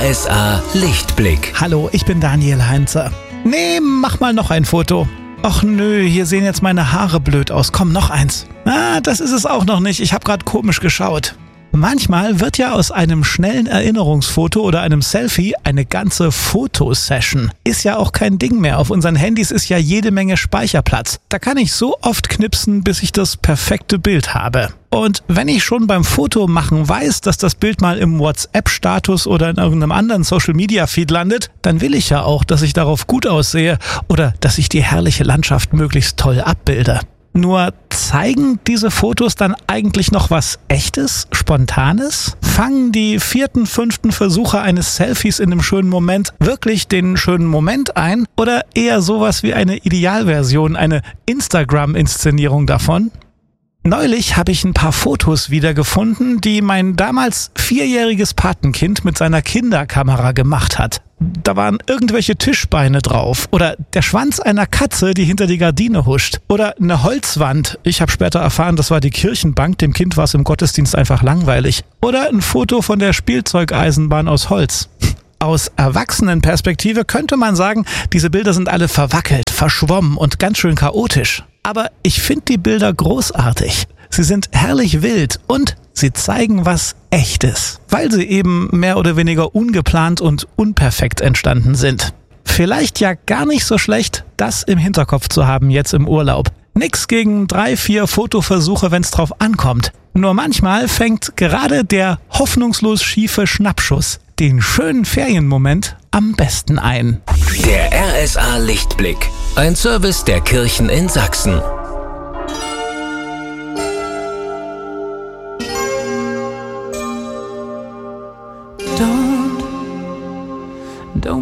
RSA Lichtblick. Hallo, ich bin Daniel Heinze. Nee, mach mal noch ein Foto. Och nö, hier sehen jetzt meine Haare blöd aus. Komm, noch eins. Das ist es auch noch nicht. Ich habe gerade komisch geschaut. Manchmal wird ja aus einem schnellen Erinnerungsfoto oder einem Selfie eine ganze Fotosession. Ist ja auch kein Ding mehr. Auf unseren Handys ist ja jede Menge Speicherplatz. Da kann ich so oft knipsen, bis ich das perfekte Bild habe. Und wenn ich schon beim Fotomachen weiß, dass das Bild mal im WhatsApp-Status oder in irgendeinem anderen Social-Media-Feed landet, dann will ich ja auch, dass ich darauf gut aussehe oder dass ich die herrliche Landschaft möglichst toll abbilde. Nur zeigen diese Fotos dann eigentlich noch was Echtes, Spontanes? Fangen die 4., 5. Versuche eines Selfies in einem schönen Moment wirklich den schönen Moment ein? Oder eher sowas wie eine Idealversion, eine Instagram-Inszenierung davon? Neulich habe ich ein paar Fotos wiedergefunden, die mein damals 4-jähriges Patenkind mit seiner Kinderkamera gemacht hat. Da waren irgendwelche Tischbeine drauf oder der Schwanz einer Katze, die hinter die Gardine huscht oder eine Holzwand. Ich habe später erfahren, das war die Kirchenbank, dem Kind war es im Gottesdienst einfach langweilig. Oder ein Foto von der Spielzeugeisenbahn aus Holz. Aus Erwachsenenperspektive könnte man sagen, diese Bilder sind alle verwackelt, verschwommen und ganz schön chaotisch. Aber ich finde die Bilder großartig. Sie sind herrlich wild und sie zeigen was Echtes, weil sie eben mehr oder weniger ungeplant und unperfekt entstanden sind. Vielleicht ja gar nicht so schlecht, das im Hinterkopf zu haben jetzt im Urlaub. Nix gegen 3, 4 Fotoversuche, wenn's drauf ankommt. Nur manchmal fängt gerade der hoffnungslos schiefe Schnappschuss den schönen Ferienmoment am besten ein. Der RSA Lichtblick. Ein Service der Kirchen in Sachsen. Don't